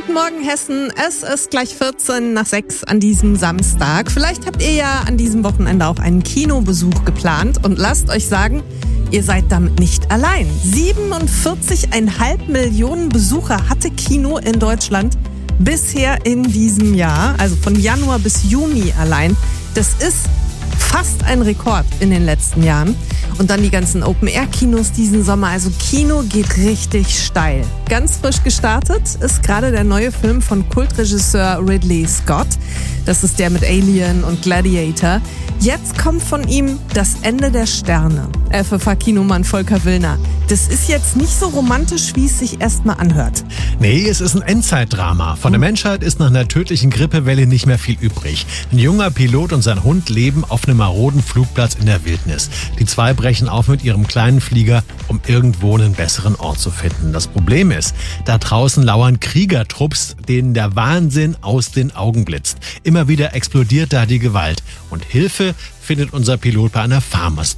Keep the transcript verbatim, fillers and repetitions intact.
Guten Morgen, Hessen. Es ist gleich vierzehn nach sechs an diesem Samstag. Vielleicht habt ihr ja an diesem Wochenende auch einen Kinobesuch geplant. Und lasst euch sagen, ihr seid damit nicht allein. siebenundvierzig Komma fünf Millionen Besucher hatte Kino in Deutschland bisher in diesem Jahr. Also von Januar bis Juni allein. Das ist fast ein Rekord in den letzten Jahren. Und dann die ganzen Open-Air-Kinos diesen Sommer. Also Kino geht richtig steil. Ganz frisch gestartet ist gerade der neue Film von Kultregisseur Ridley Scott. Das ist der mit Alien und Gladiator. Jetzt kommt von ihm Das Ende der Sterne. F F H-Kinomann Volker Willner. Das ist jetzt nicht so romantisch, wie es sich erstmal anhört. Nee, es ist ein Endzeitdrama. Von der Menschheit ist nach einer tödlichen Grippewelle nicht mehr viel übrig. Ein junger Pilot und sein Hund leben auf einem maroden Flugplatz in der Wildnis. Die zwei brechen auf mit ihrem kleinen Flieger, um irgendwo einen besseren Ort zu finden. Das Problem ist, da draußen lauern Kriegertrupps, denen der Wahnsinn aus den Augen blitzt. Immer wieder explodiert da die Gewalt. Und Hilfe findet unser Pilot bei einer Farmers